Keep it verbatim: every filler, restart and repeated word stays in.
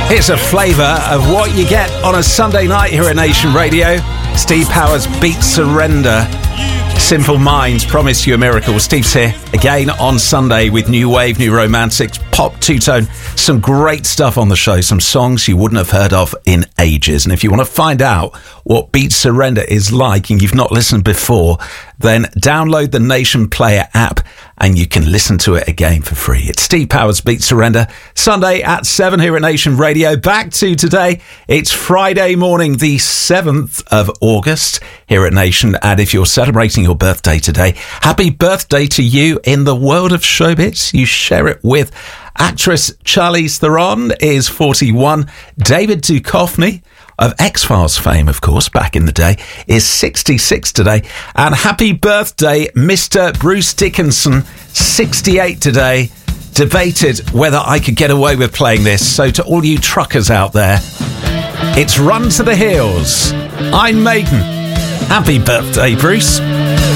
Here's a flavour of what you get on a Sunday night here at Nation Radio. Steve Powers, Beat Surrender. Simple Minds, Promise You a Miracle. Steve's here again on Sunday with new wave, new romantics, pop, two-tone. Some great stuff on the show. Some songs you wouldn't have heard of in ages. And if you want to find out what Beat Surrender is like and you've not listened before, then download the Nation Player app and you can listen to it again for free. It's Steve Powers, Beat Surrender, Sunday at seven here at Nation Radio. Back to today. It's Friday morning, the seventh of August here at Nation. And if you're celebrating your birthday today, happy birthday to you in the world of showbiz. You share it with actress Charlize Theron is forty-one. David Duchovny, of X-Files fame, of course, back in the day, is sixty-six today. And happy birthday, Mister Bruce Dickinson, sixty-eight today. Debated whether I could get away with playing this. So to all you truckers out there, it's Run to the Hills. I'm Maiden. Happy birthday, Bruce.